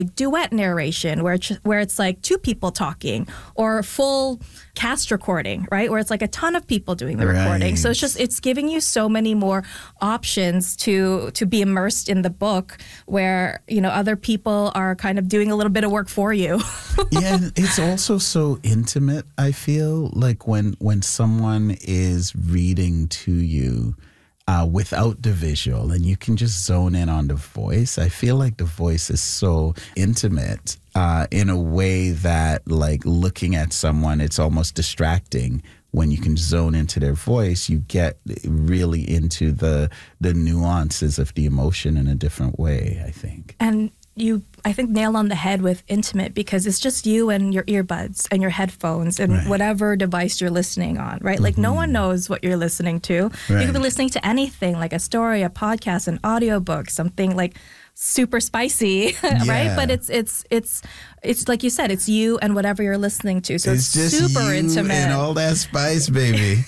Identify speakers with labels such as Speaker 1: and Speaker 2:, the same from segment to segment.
Speaker 1: duet narration where it's like two people talking, or full cast recording, right? Where it's like a ton of people doing the recording. So it's giving you so many more options to be immersed in the book, where, other people are kind of doing a little bit of work for you.
Speaker 2: Yeah, and it's also so intimate, I feel like when someone is reading to you without the visual, and you can just zone in on the voice. I feel like the voice is so intimate in a way that, like, looking at someone, it's almost distracting. When you can zone into their voice, you get really into the nuances of the emotion in a different way, I think.
Speaker 1: And you, I think, nail on the head with intimate, because it's just you and your earbuds and your headphones and whatever device you're listening on, right? Like, no one knows what you're listening to. You could be listening to anything, like a story, a podcast, an audiobook, something like super spicy, right? But it's like you said, it's you and whatever you're listening to. So it's
Speaker 2: just
Speaker 1: super
Speaker 2: you
Speaker 1: intimate.
Speaker 2: And all that spice, baby.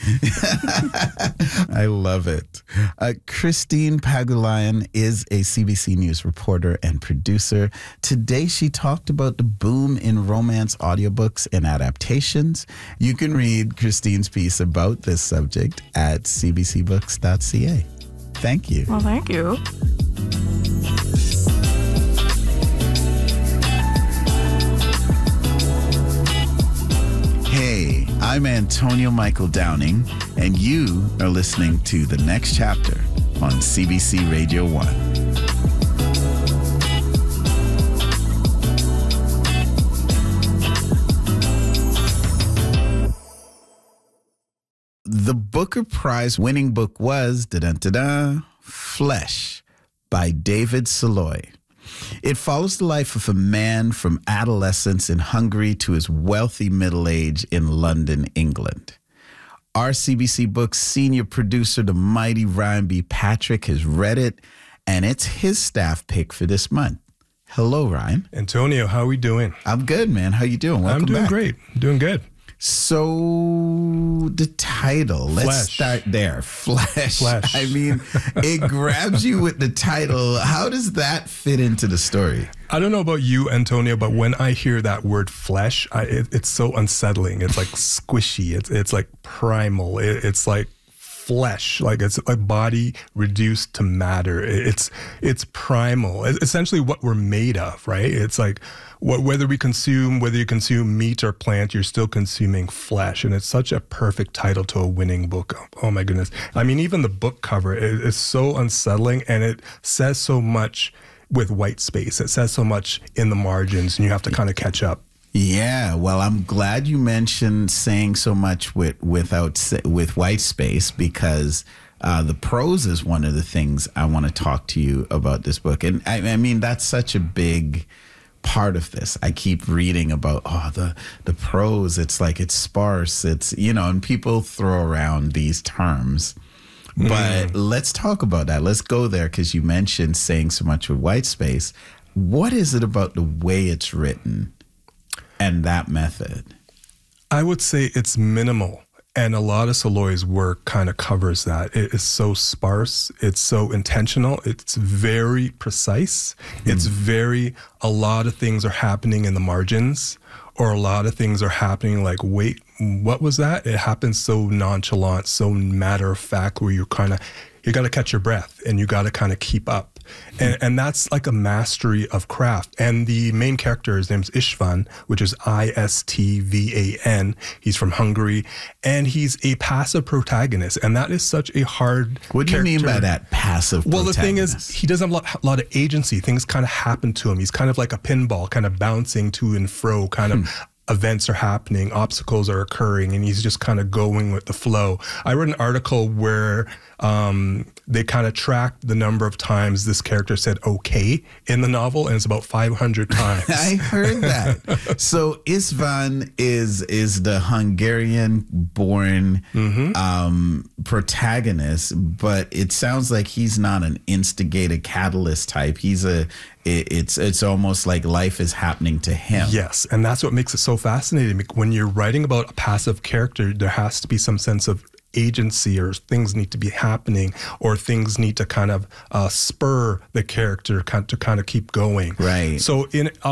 Speaker 2: I love it. Christine Pagulayan is a CBC News reporter and producer. Today, she talked about the boom in romance audiobooks and adaptations. You can read Christine's piece about this subject at cbcbooks.ca. Thank you.
Speaker 1: Well, thank you.
Speaker 2: Hey, I'm Antonio Michael Downing, and you are listening to The Next Chapter on CBC Radio 1. The Booker Prize winning book was Flesh by David Soloy. It follows the life of a man from adolescence in Hungary to his wealthy middle age in London, England. Our CBC Books senior producer, the mighty Ryan B. Patrick, has read it, and it's his staff pick for this month. Hello, Ryan.
Speaker 3: Antonio, how are we doing?
Speaker 2: I'm good, man. How you doing? Welcome
Speaker 3: I'm doing
Speaker 2: back.
Speaker 3: Great. Doing good.
Speaker 2: So the title, let's start there. Flesh. I mean, it grabs you with the title. How does that fit into the story?
Speaker 3: I don't know about you, Antonio, but when I hear that word flesh, it's so unsettling. It's like squishy. It's like primal. It's like flesh, like it's a body reduced to matter. It's primal. It's essentially what we're made of, right? It's like whether you consume meat or plant, you're still consuming flesh. And it's such a perfect title to a winning book. Oh my goodness. I mean, even the book cover is so unsettling, and it says so much with white space. It says so much in the margins, and you have to kind of catch up.
Speaker 2: Yeah, well, I'm glad you mentioned saying so much with white space, because the prose is one of the things I want to talk to you about this book. And I mean, that's such a big part of this. I keep reading about, the prose, it's like it's sparse, it's, and people throw around these terms. But let's talk about that. Let's go there, because you mentioned saying so much with white space. What is it about the way it's written and that method?
Speaker 3: I would say it's minimal. And a lot of Soloy's work kind of covers that. It is so sparse. It's so intentional. It's very precise. It's a lot of things are happening in the margins, or a lot of things are happening like, wait, what was that? It happens so nonchalant, so matter of fact, where you got to catch your breath and you got to kind of keep up. And that's like a mastery of craft. And the main character, his name's Istvan, which is Istvan. He's from Hungary, and he's a passive protagonist. And that is such a hard
Speaker 2: What do
Speaker 3: character.
Speaker 2: you mean by that, passive protagonist?
Speaker 3: Well, the thing is, he doesn't have a lot of agency. Things kind of happen to him. He's kind of like a pinball, kind of bouncing to and fro, kind of events are happening, obstacles are occurring, and he's just kind of going with the flow. I read an article where they kind of tracked the number of times this character said okay in the novel, and it's about 500 times.
Speaker 2: I heard that. So Istvan is the Hungarian-born protagonist, but it sounds like he's not an instigator catalyst type. It's almost like life is happening to him.
Speaker 3: Yes, and that's what makes it so fascinating. When you're writing about a passive character, there has to be some sense of agency, or things need to be happening, or things need to kind of spur the character to kind of keep going.
Speaker 2: Right.
Speaker 3: So